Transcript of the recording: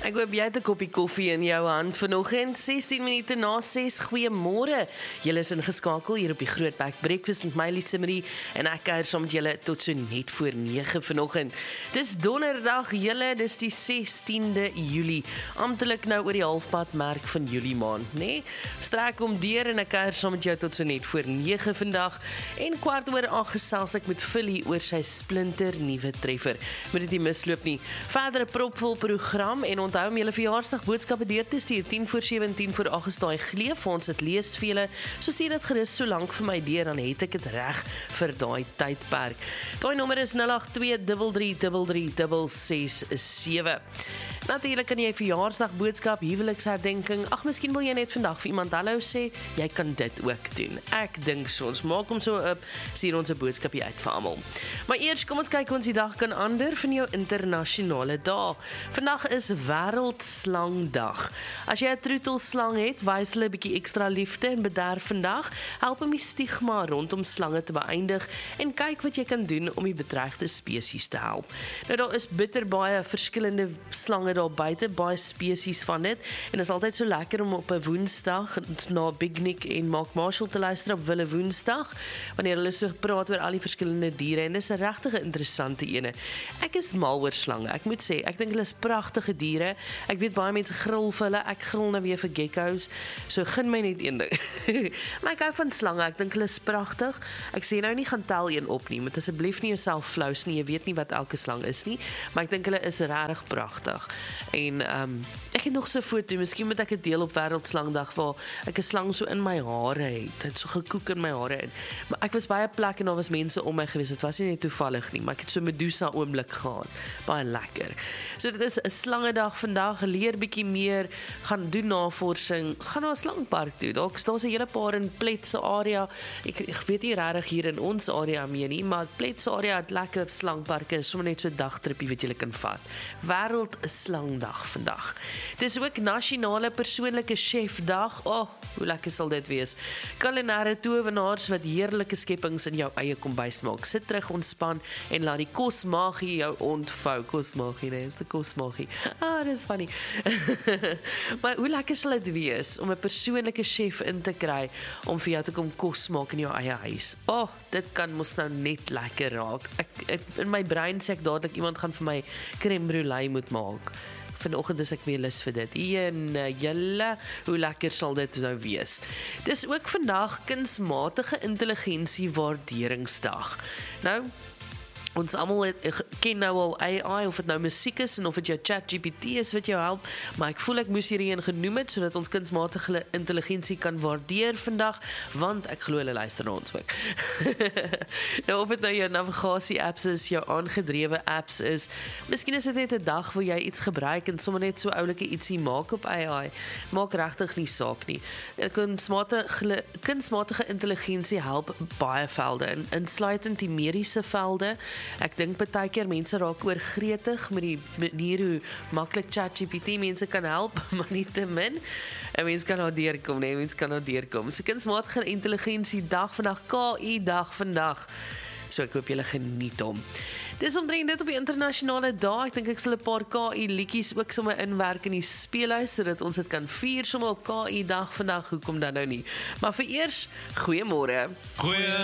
Ek hoop jy het 'n koppie koffie in jou hand vanoggend, 16 minute na 6. Goeiemôre. Julle is ingeskakel hier op die Grootbek Breakfast met my Lise Marie en ek kuier saam met julle tot so net voor 9 vanoggend. Dis donderdag julle, dis die 16de Julie. Amptelik nou oor die halfpad merk van Julie maand, né? Nee? Strek om deur en ek kuier saam met jou tot so net voor 9 vandag en 7:15 gesels ek met Philly oor sy splinter nuwe treffer. Moet dit nie misloop nie. Verder 'n propvol program en onthou om julle verjaarsdag boodskappe deur te stuur 10:07 en 10:08 is daai gleeffonds dit lees vir julle. So stuur dit gerus so lank vir my deur dan het ek dit reg vir daai tydperk. Daai nommer is 082333367. Natuurlik kan jy verjaarsdag boodskap, huweliksherdenking. Ag, miskien wil jy net vandag vir iemand hallo sê. Jy kan dit ook doen. Ek dink so ons maak hom so op, stuur ons 'n boodskapie uit vir almal. Maar eers kom ons kyk hoe ons die dag kan ander van jou internasionale dae. Vandag is Wêreldslangdag. As jy 'n troetelslang het, wys hulle 'n bietjie ekstra liefde en bederf vandag. Help om die stigma rondom slange te beëindig en kyk wat jy kan doen om die bedreigde spesies te help. Nou daar is bitter baie verskillende slange daar buite, baie spesies van dit en dit is altyd so lekker om op 'n Woensdag na Big Nick en Mark Marshall te luister op Wille Woensdag wanneer hulle so praat oor al die verskillende diere en dis 'n regtig interessante ene. Ek is mal oor slange. Ek moet sê, ek dink hulle is pragtige diere. Ek weet baie mense gril vir hulle. Ek gril nou weer vir geckos. So gun my net een ding. Maar ek hou van slange. Ek dink hulle is pragtig. Ek sê nou nie gaan tel een op nie. Moet asseblief nie jouself flous nie. Jy weet nie wat elke slang is nie, maar ek dink hulle is regtig pragtig. En ek het nog so 'n foto, miskien moet ek dit deel op Wêreldslangdag waar ek 'n slang so in my hare het. Dit het so gekoek in my hare in. Maar ek was baie op plek en daar was mense om my gewees. Dit was nie net toevallig nie, maar ek het so 'n Medusa oomblik gehad. Baie lekker. So dit is 'n slangedag vandag. Leer bietjie meer, gaan doen navorsing, gaan na 'n slangpark toe. Daar's 'n hele paar in Plet se area. Ek weet nie regtig hier in ons area mee nie, maar Plet se area het lekker slangparke. Sommer net so 'n dagtripie wat jy kan vat. Wêreldslangdag vandag. Dis ook nasionale persoonlike chefdag. Oh, hoe lekker sal dit wees. Kulinêre towenaars wat heerlike skepings in jou eie kombuis maak. Sit terug, ontspan en laat die kosmagie jou ontvou. Kosmagie, nee, is die kosmagie. Dis funny. Maar hoe lekker sal dit wees om 'n persoonlike chef in te kry om vir jou te kom kos maak in jou eie huis. Oh, dit kan mos nou net lekker raak. Ek in my brein sê ek dadelik iemand gaan vir my crème brûlée moet maak. Vanoggend is ek weer lus vir dit. Julle, hoe lekker sal dit nou wees. Dis ook vandag kunsmatige intelligensie waarderingsdag. Nou, ons almal ken nou al AI, of dit nou musiek is en of dit jou ChatGPT is wat jou help, maar ek voel ek moes hierdie een genoem het sodat ons kunsmatige intelligensie kan waardeer vandag, want ek glo hulle luister na ons ook. Nou of dit nou jou navigasie apps is, jou aangedrewe apps is, miskien is dit net 'n dag waar jy iets gebruik en sommer net so oulike ietsie maak op AI, maak regtig nie saak nie. Kunsmatige intelligensie help baie velde, insluitend die mediese velde. Ek dink baie keer mense raak oorgretig met die manier hoe maklik ChatGPT mense kan help, maar nie te min. En mense kan nou deurkom, nee, mense kan nou deurkom. So kunsmatige intelligensie dag vandag, KI dag vandag. So ek hoop julle geniet hom. Dis omtrent dit op die internasionale dae. Ek dink ek sal 'n paar KI liedjies ook sommer inwerk in die speelhuis sodat ons dit kan vier sommer op KI dag vandag. Hoekom dan nou nie? Maar vir eers, goeiemôre.